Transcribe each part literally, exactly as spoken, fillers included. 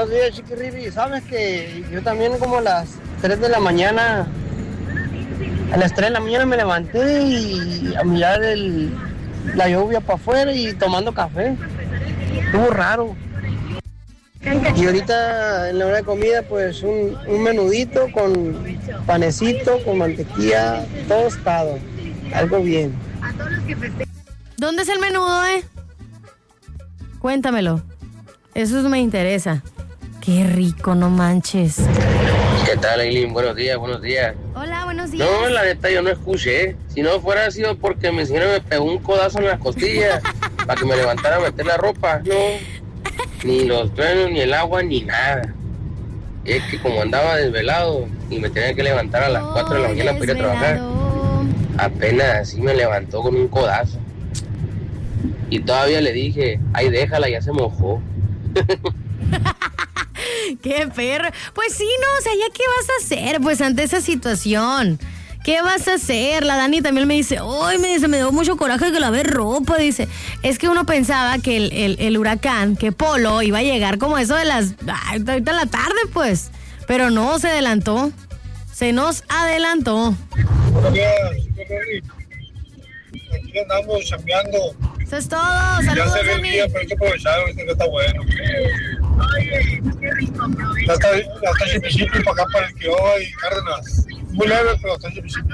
buenos días, Chiquirribi. Sabes que yo también como a las tres de la mañana, a las tres de la mañana me levanté y a mirar el, la lluvia para afuera y tomando café. Estuvo raro. Y ahorita en la hora de comida, pues un, un menudito con panecito, con mantequilla, tostado. Algo bien. ¿Dónde es el menudo, eh? Cuéntamelo. Eso me interesa. Qué rico, no manches. ¿Qué tal, Aileen? Buenos días, buenos días. Hola, buenos días. No, la neta yo no escuché. Si no fuera sido porque mi señora me pegó un codazo en las costillas para que me levantara a meter la ropa. No, ni los truenos, ni el agua, ni nada. Es que como andaba desvelado y me tenía que levantar a las oh, cuatro de la mañana para ir a trabajar, apenas así me levantó con un codazo. Y todavía le dije, ay, déjala, ya se mojó. ¡Qué perro! Pues sí, no, o sea, ¿ya qué vas a hacer, pues, ante esa situación? ¿Qué vas a hacer? La Dani también me dice, ¡ay, me dice, me dio mucho coraje que lavé ropa! Dice, es que uno pensaba que el, el, el huracán, que Polo, iba a llegar como eso de las... Ay, ahorita en la tarde, pues. Pero no, se adelantó. Se nos adelantó. Buenos días, aquí andamos chambeando. Eso es todo, saludos, ya se ve el día, pero hay que aprovechar, ahorita que está bueno. Ya está, ya está chipichipi para acá, para el Quiroga y Cárdenas. Muy leve, pero está chipichipi.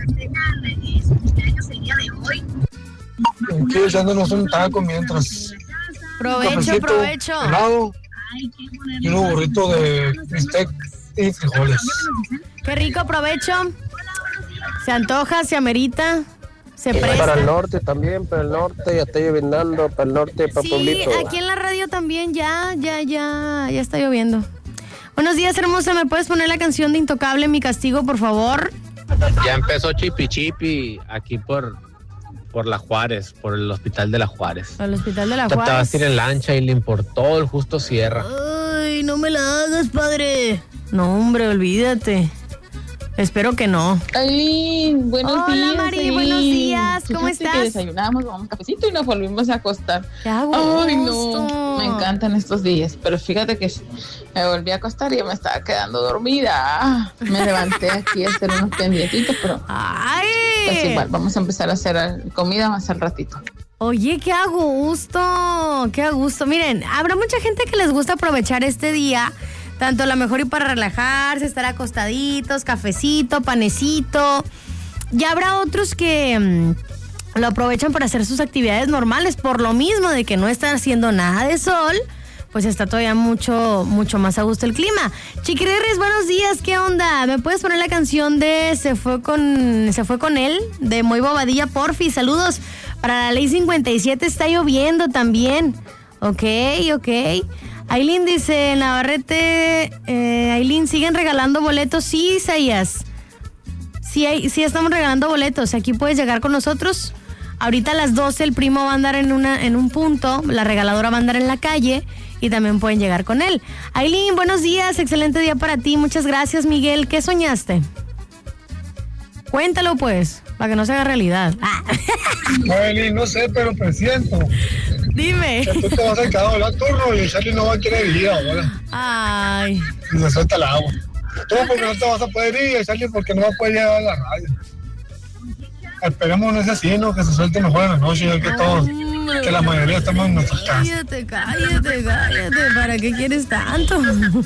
Aquí echándonos un taco mientras. Provecho, un provecho. Helado y un burrito de bistec y frijoles. Qué rico, provecho. Se antoja, se amerita. Se presta. Para el norte también, para el norte, ya está lloviendo, para el norte, para sí, Pueblito. Sí, aquí en la radio también ya, ya, ya, ya está lloviendo. Buenos días, hermosa, ¿me puedes poner la canción de Intocable, Mi Castigo, por favor? Ya empezó Chipi Chipi aquí por, por La Juárez, por el hospital de La Juárez. Por el hospital de La Te vas Juárez. a ir en lancha y le importó el Justo Sierra. Ay, no me la hagas, padre. No, hombre, olvídate. Espero que no. Aileen, buenos Hola, días. Hola, Mari, Aileen. buenos días. ¿Cómo Fíjate estás? Que desayunamos, tomamos un cafecito y nos volvimos a acostar. Qué a gusto. Ay, no, me encantan estos días. Pero fíjate que me volví a acostar y ya me estaba quedando dormida. Me levanté aquí a hacer unos pendientitos, pero Ay. pues igual, vamos a empezar a hacer comida más al ratito. Oye, qué a gusto, qué a gusto. Miren, habrá mucha gente que les gusta aprovechar este día, tanto a lo mejor y para relajarse, estar acostaditos, cafecito, panecito. Y habrá otros que mmm, lo aprovechan para hacer sus actividades normales, por lo mismo de que no está haciendo nada de sol, pues está todavía mucho, mucho más a gusto el clima. Chiquirris, buenos días, ¿qué onda? ¿Me puedes poner la canción de Se fue con, se fue con él, de Muy Bobadilla, porfi? Saludos. Para la ley cincuenta y siete está lloviendo también. Ok, ok. Aileen dice, Navarrete, eh, Aileen, ¿siguen regalando boletos? Sí, Isaías. Sí, hay, sí estamos regalando boletos. Aquí puedes llegar con nosotros. Ahorita a las doce el primo va a andar en, una, en un punto, la regaladora va a andar en la calle y también pueden llegar con él. Aileen, buenos días, excelente día para ti. Muchas gracias, Miguel. ¿Qué soñaste? Cuéntalo, pues, para que no se haga realidad. Ah. No, Aileen, no sé, pero presiento. Dime. Que tú te vas a quedar al turno y Charlie no va a querer ir ahora. Ay. Y se suelta el agua. Tú porque no te vas a poder ir y Charlie porque no va a poder llegar a la radio. Esperemos no es así, ¿no? Que se suelte mejor en la noche, ya que todos, que la mayoría estamos en nuestras casas. Cállate, cállate, cállate. ¿Para qué quieres tanto?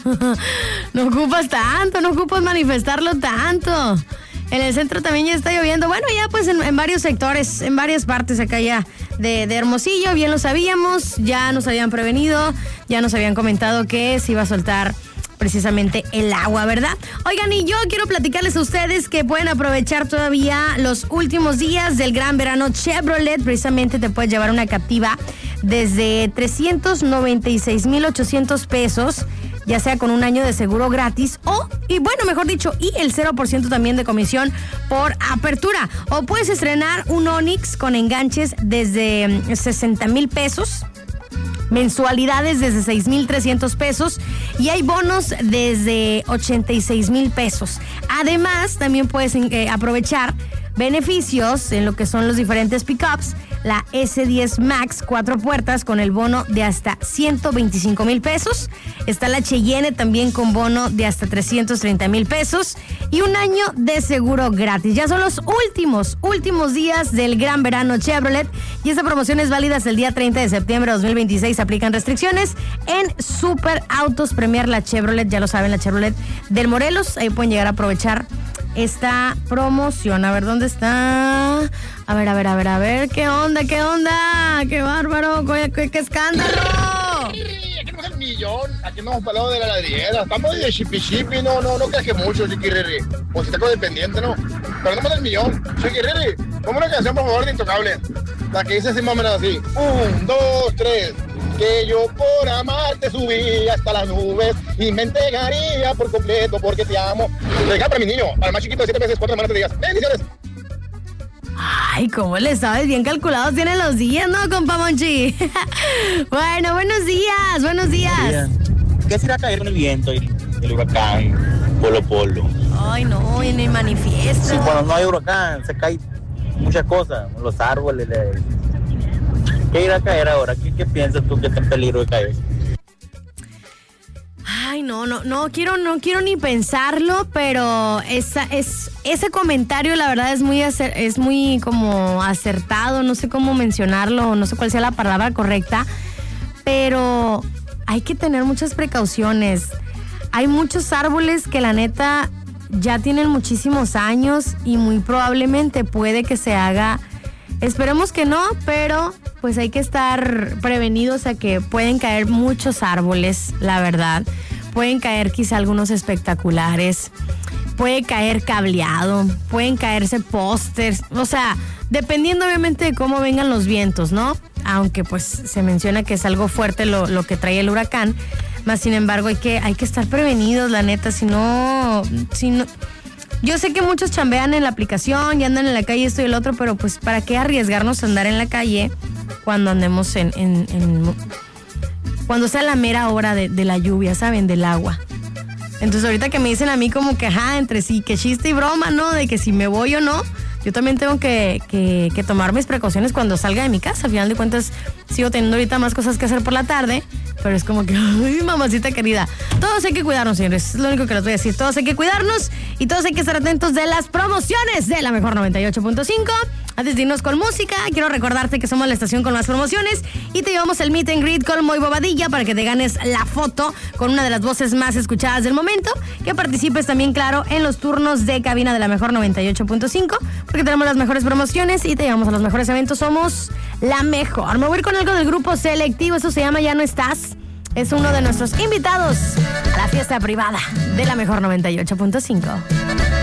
No ocupas tanto, no ocupas manifestarlo tanto. En el centro también ya está lloviendo. Bueno, ya pues en, en varios sectores, en varias partes acá ya de, de Hermosillo, bien lo sabíamos, ya nos habían prevenido, ya nos habían comentado que se iba a soltar precisamente el agua, ¿verdad? Oigan, y yo quiero platicarles a ustedes que pueden aprovechar todavía los últimos días del gran verano Chevrolet. Precisamente te puedes llevar una Captiva desde trescientos noventa y seis mil ochocientos pesos, ya sea con un año de seguro gratis o, y bueno, mejor dicho, y el cero por ciento también de comisión por apertura. O puedes estrenar un Onix con enganches desde sesenta mil pesos, mensualidades desde seis mil trescientos pesos y hay bonos desde ochenta y seis mil pesos. Además, también puedes eh, aprovechar beneficios en lo que son los diferentes pickups. La ese diez Max, cuatro puertas con el bono de hasta ciento veinticinco mil pesos. Está la Cheyenne también con bono de hasta trescientos treinta mil pesos y un año de seguro gratis. Ya son los últimos, últimos días del gran verano Chevrolet y esta promoción es válida hasta el día treinta de septiembre de dos mil veintiséis. Aplican restricciones en Super Autos Premier, la Chevrolet, ya lo saben, la Chevrolet del Morelos. Ahí pueden llegar a aprovechar esta promoción. A ver, ¿dónde está? A ver, a ver, a ver, a ver, ¿qué onda, qué onda? ¡Qué bárbaro! ¡Qué, qué, qué escándalo! Aquí no es el millón, aquí no hemos hablado de la ladriera, estamos de chipi chipi, no, no, no creas que mucho, chiquirri, o si está codependiente, ¿no? Pero no más del millón, chiquirri, ponme una canción, por favor, de Intocable, la que dice así más o menos así, un, dos, tres, que yo por amarte subí hasta las nubes y me entregaría por completo porque te amo. Regala para mi niño, para el más chiquito de siete meses, cuatro semanas de días. ¡Bendiciones! Ay, ¿cómo le sabes? Bien calculados tienen los días, ¿no, compa Monchi? Bueno, buenos días, buenos días. ¿Qué será caer con el viento y el huracán Polo Polo? Ay, no, y ni manifiesto. Sí, cuando no hay huracán se caen muchas cosas, los árboles. ¿Qué irá a caer ahora? ¿Qué, qué piensas tú que está en peligro de caer? Ay, no, no, no quiero, no quiero ni pensarlo, pero esa, es, ese comentario la verdad es muy, acer, es muy como acertado, no sé cómo mencionarlo, no sé cuál sea la palabra correcta, pero hay que tener muchas precauciones. Hay muchos árboles que la neta ya tienen muchísimos años y muy probablemente puede que se haga, esperemos que no, pero pues hay que estar prevenidos a que pueden caer muchos árboles, la verdad. Pueden caer quizá algunos espectaculares, puede caer cableado, pueden caerse pósters, o sea, dependiendo obviamente de cómo vengan los vientos, ¿no? Aunque pues se menciona que es algo fuerte lo, lo que trae el huracán, más sin embargo hay que, hay que estar prevenidos, la neta, si no, si no... Yo sé que muchos chambean en la aplicación y andan en la calle esto y el otro, pero pues ¿para qué arriesgarnos a andar en la calle cuando andemos en... en, en cuando sea la mera hora de, de la lluvia, ¿saben? Del agua. Entonces ahorita que me dicen a mí como que, ajá, entre sí, que chiste y broma, ¿no? De que si me voy o no, yo también tengo que, que, que tomar mis precauciones cuando salga de mi casa. Al final de cuentas, sigo teniendo ahorita más cosas que hacer por la tarde, pero es como que, ay, mamacita querida. Todos hay que cuidarnos, señores. Es lo único que les voy a decir. Todos hay que cuidarnos y todos hay que estar atentos de las promociones de la Mejor noventa y ocho punto cinco. Antes de irnos con música, quiero recordarte que somos la estación con más promociones y te llevamos el meet and greet con Moy Bobadilla para que te ganes la foto con una de las voces más escuchadas del momento, que participes también, claro, en los turnos de cabina de la Mejor noventa y ocho punto cinco, porque tenemos las mejores promociones y te llevamos a los mejores eventos. Somos la mejor. Me voy a ir con algo del grupo Selectivo, eso se llama Ya No Estás. Es uno de nuestros invitados a la fiesta privada de la Mejor noventa y ocho punto cinco.